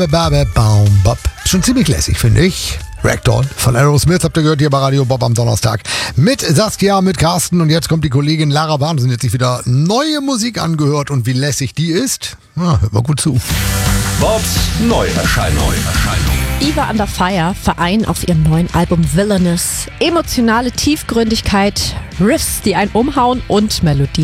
Schon ziemlich lässig, finde ich. Ragdoll von Aerosmith habt ihr gehört hier bei Radio Bob am Donnerstag. Mit Saskia, mit Carsten und jetzt kommt die Kollegin Lara Wahnsinn. Jetzt sich wieder neue Musik angehört und wie lässig die ist. Na, hört mal gut zu. Bobs Neuerscheinung. Eva Under Fire vereinen auf ihrem neuen Album Villainous emotionale Tiefgründigkeit, Riffs, die einen umhauen und Melodien,